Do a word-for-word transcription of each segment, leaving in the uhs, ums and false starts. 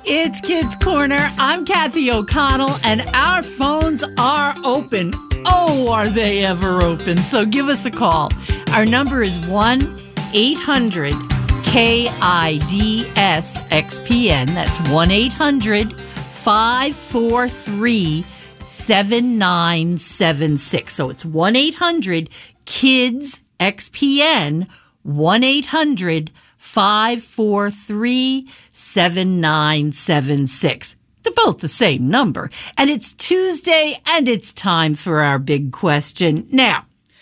It's Kids Corner. I'm Kathy O'Connell, and our phones are open. Oh, are they ever open? So give us a call. Our number is one eight hundred K I D S X P N. That's one eight hundred five four three seven nine seven six. So it's one eight hundred KIDS X P N, one eight hundred five four three seven nine seven six. They're both the same number. And it's Tuesday, and it's time for our big question. Now,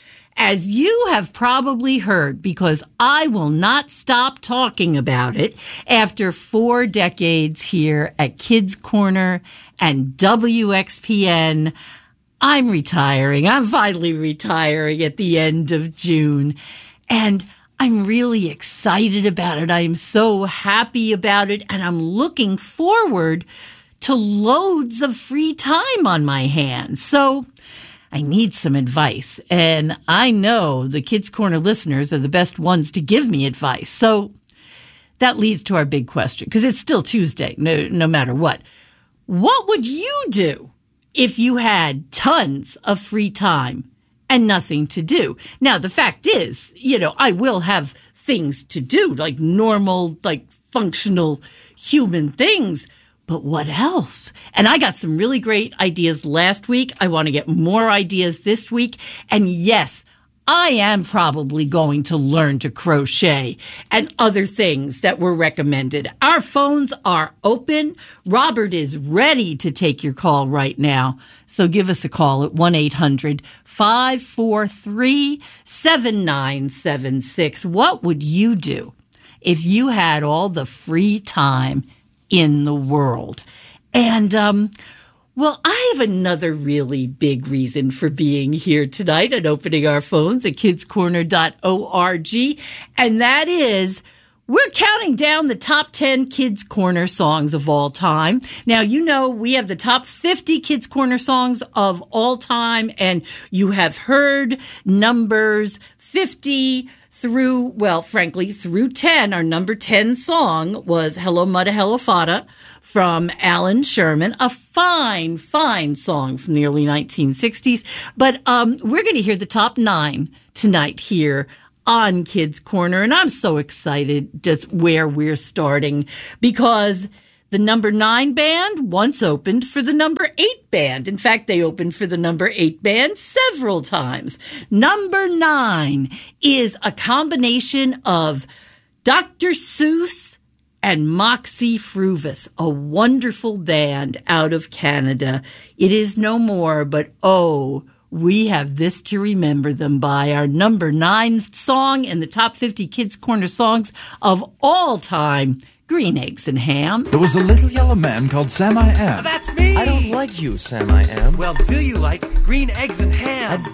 as you have probably heard, because I will not stop talking about it, after four decades here at Kids Corner and W X P N, I'm retiring. I'm finally retiring at the end of June. And I'm really excited about it. I'm so happy about it. And I'm looking forward to loads of free time on my hands. So I need some advice. And I know the Kids Corner listeners are the best ones to give me advice. So that leads to our big question, because it's still Tuesday, no, no matter what. What would you do if you had tons of free time and nothing to do? Now, the fact is, you know, I will have things to do, like normal, like functional human things. But what else? And I got some really great ideas last week. I want to get more ideas this week. And yes, I am probably going to learn to crochet and other things that were recommended. Our phones are open. Robert is ready to take your call right now. So give us a call at one eight hundred five four three seven nine seven six. What would you do if you had all the free time in the world? And, um, well, I have another really big reason for being here tonight and opening our phones at kids corner dot org, and that is we're counting down the top ten Kids Corner songs of all time. Now, you know, we have the top fifty Kids Corner songs of all time, and you have heard numbers fifty through, well, frankly, through ten. Our number ten song was Hello Mudda Hello Fada from Alan Sherman, a fine, fine song from the early nineteen sixties. But um, we're going to hear the top nine tonight here on Kids Corner, and I'm so excited just where we're starting, because the number nine band once opened for the number eight band. In fact, they opened for the number eight band several times. Number nine is a combination of Doctor Seuss and Moxie Früvous, a wonderful band out of Canada. It is no more, but oh, we have this to remember them by. Our number nine song in the top fifty Kids Corner songs of all time, Green Eggs and Ham. There was a little yellow man called Sam I Am. Oh, that's me! I don't like you, Sam I Am. Well, do you like green eggs and ham? I